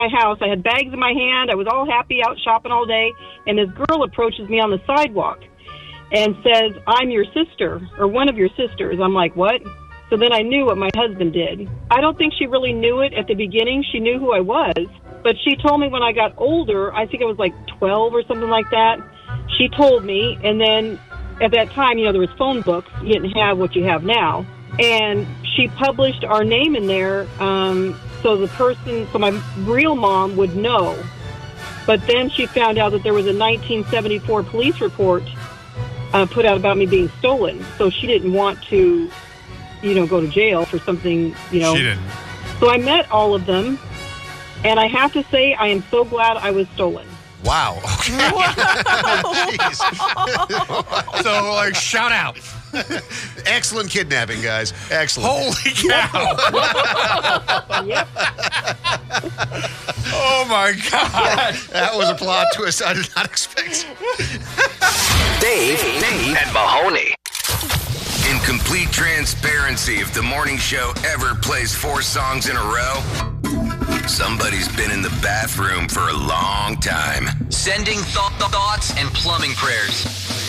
my house. I had bags in my hand. I was all happy out shopping all day. And this girl approaches me on the sidewalk and says, I'm your sister, or one of your sisters. I'm like, what? So then I knew what my husband did. I don't think she really knew it at the beginning. She knew who I was. But she told me when I got older, I think I was like 12 or something like that. She told me, and then at that time, there was phone books. You didn't have what you have now. And she published our name in there so my real mom would know. But then she found out that there was a 1974 police report put out about me being stolen. So she didn't want to, go to jail for something, She didn't. So I met all of them, and I have to say I am so glad I was stolen. Wow. Okay. Jeez. So, shout out. Excellent kidnapping, guys. Excellent. Holy cow. Yep. Oh, my God. That was a plot twist I did not expect. Dave, and Mahoney. In complete transparency, if the morning show ever plays 4 songs in a row, somebody's been in the bathroom for a long time. Sending thoughts and plumbing prayers.